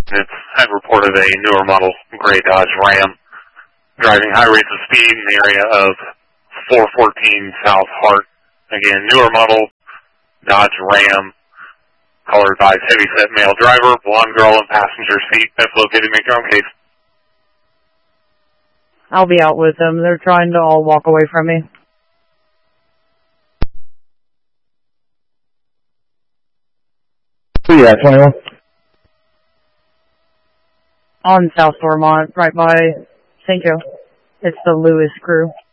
It's had reported a newer model gray Dodge Ram driving high rates of speed in the area of 414 South Hart. Again, newer model Dodge Ram, color advised heavy-set male driver, blonde girl in passenger seat. That's located. Make your own case. I'll be out with them. They're trying to all walk away from me. Who you at, 21? On South Stormont, right by St. Joe. It's the Lewis crew.